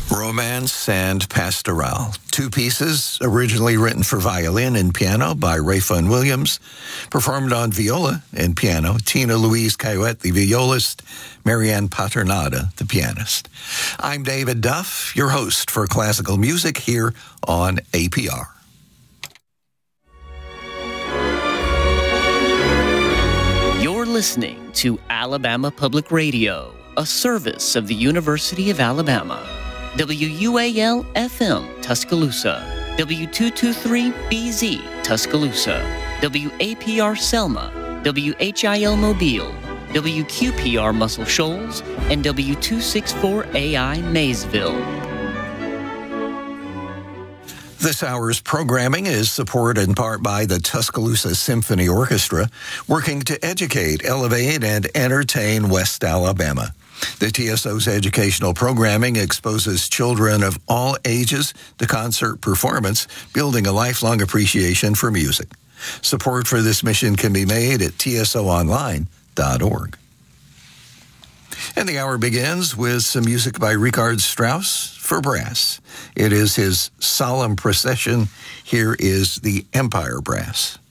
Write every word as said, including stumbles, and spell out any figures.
Romance and Pastoral, two pieces originally written for violin and piano by Rayfun Williams, performed on viola and piano, Tina Louise Caillouette, the violist, Marianne Paternada, the pianist. I'm David Duff, your host for classical music here on A P R. You're listening to Alabama Public Radio, a service of the University of Alabama. W U A L F M Tuscaloosa, W two twenty-three B Z Tuscaloosa, W A P R Selma, W H I L Mobile, W Q P R Muscle Shoals, and W two sixty-four A I Maysville. This hour's programming is supported in part by the Tuscaloosa Symphony Orchestra, working to educate, elevate, and entertain West Alabama. The T S O's educational programming exposes children of all ages to concert performance, building a lifelong appreciation for music. Support for this mission can be made at T S O online dot org. And the hour begins with some music by Richard Strauss for brass. It is his solemn procession. Here is the Empire Brass.